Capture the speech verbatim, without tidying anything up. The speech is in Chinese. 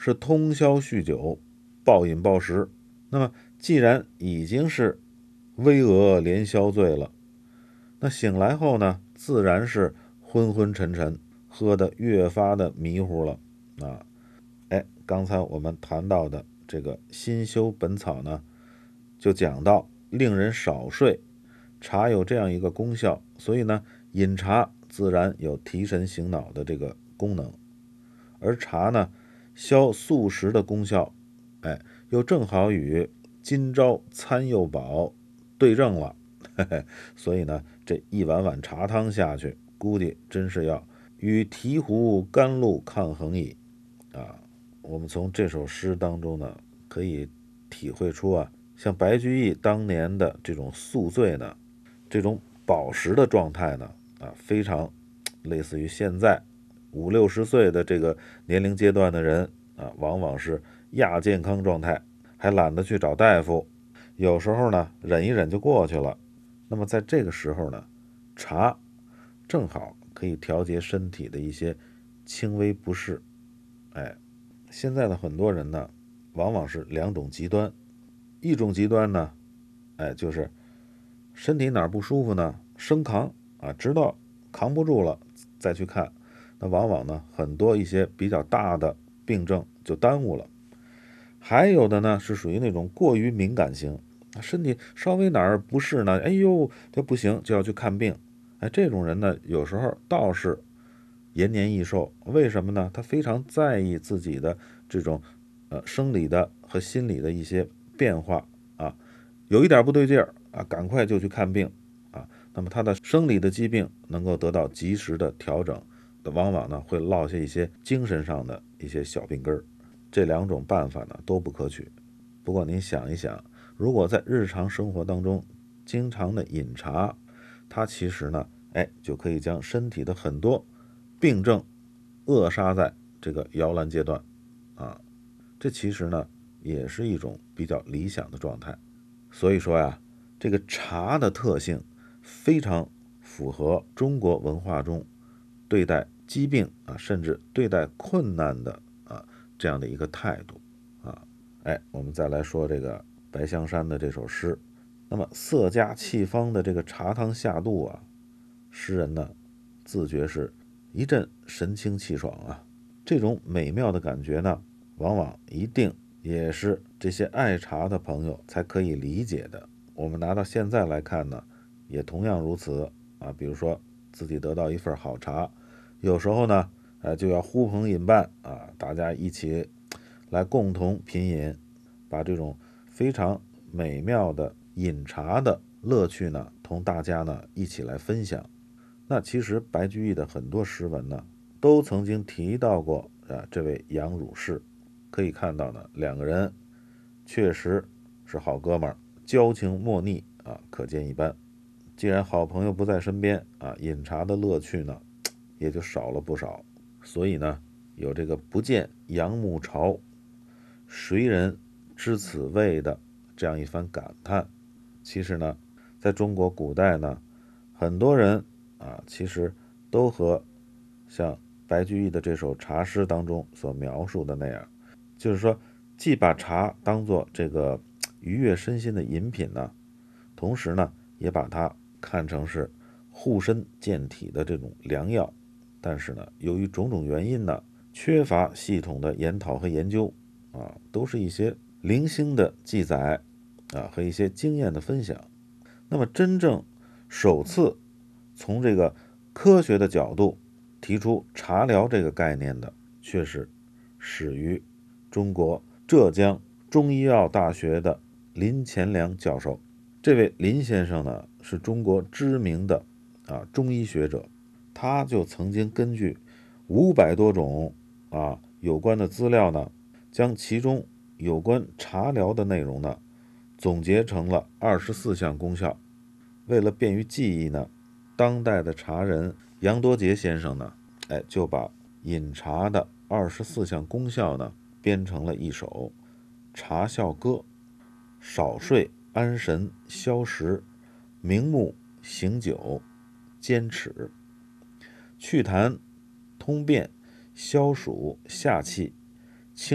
是通宵酗酒，暴饮暴食。那么既然已经是微额连宵醉了，那醒来后呢，自然是昏昏沉沉，喝得越发的迷糊了啊。哎，刚才我们谈到的这个新修本草呢，就讲到令人少睡，茶有这样一个功效，所以呢，饮茶自然有提神醒脑的这个功能。而茶呢，消宿食的功效，哎，又正好与今朝餐又饱对症了，嘿嘿，所以呢，这一碗碗茶汤下去，估计真是要与醍醐甘露抗衡矣啊！我们从这首诗当中呢，可以体会出啊，像白居易当年的这种宿醉呢，这种饱食的状态呢，啊，非常类似于现在五六十岁的这个年龄阶段的人啊，往往是亚健康状态，还懒得去找大夫，有时候呢，忍一忍就过去了。那么在这个时候呢，茶正好可以调节身体的一些轻微不适。哎，现在的很多人呢，往往是两种极端，一种极端呢，哎，就是身体哪儿不舒服呢，生扛啊，直到扛不住了再去看，那往往呢，很多一些比较大的病症就耽误了。还有的呢，是属于那种过于敏感型，身体稍微哪儿不适呢，哎呦，这不行，就要去看病。哎，这种人呢，有时候倒是延年益寿，为什么呢？他非常在意自己的这种呃生理的和心理的一些变化啊，有一点不对劲儿啊，赶快就去看病啊。那么他的生理的疾病能够得到及时的调整，往往呢会落下一些精神上的一些小病根儿。这两种办法呢都不可取。不过您想一想，如果在日常生活当中经常的饮茶，它其实呢，哎，就可以将身体的很多病症扼杀在这个摇篮阶段啊。这其实呢也是一种比较理想的状态。所以说呀，这个茶的特性非常符合中国文化中对待疾病啊，甚至对待困难的啊这样的一个态度啊。哎，我们再来说这个白香山的这首诗。那么色佳气芳的这个茶汤下肚啊，诗人呢自觉是一阵神清气爽啊。这种美妙的感觉呢，往往一定也是这些爱茶的朋友才可以理解的。我们拿到现在来看呢，也同样如此啊。比如说自己得到一份好茶，有时候呢，呃，就要呼朋引伴啊，大家一起来共同品饮，把这种非常美妙的饮茶的乐趣呢，同大家呢一起来分享。那其实白居易的很多诗文呢，都曾经提到过啊这位杨汝士。可以看到呢，两个人确实是好哥们儿，交情莫逆啊，可见一斑。既然好朋友不在身边啊，饮茶的乐趣呢也就少了不少。所以呢，有这个不见杨暮潮，谁人知此味的这样一番感叹。其实呢，在中国古代呢，很多人啊，其实都和像白居易的这首茶诗当中所描述的那样，就是说，既把茶当做这个愉悦身心的饮品呢，同时呢，也把它看成是护身健体的这种良药。但是呢，由于种种原因呢，缺乏系统的研讨和研究啊，都是一些零星的记载啊和一些经验的分享。那么真正首次从这个科学的角度提出茶疗这个概念的，却是始于中国浙江中医药大学的林乾良教授。这位林先生呢，是中国知名的啊中医学者，他就曾经根据五百多种啊有关的资料呢，将其中有关茶疗的内容呢，总结成了二十四项功效。为了便于记忆呢，当代的茶人杨多杰先生呢，哎，就把饮茶的二十四项功效呢，编成了一首茶效歌：少睡、安神、消食、明目、醒酒、坚持、祛痰、通便、消暑、下气、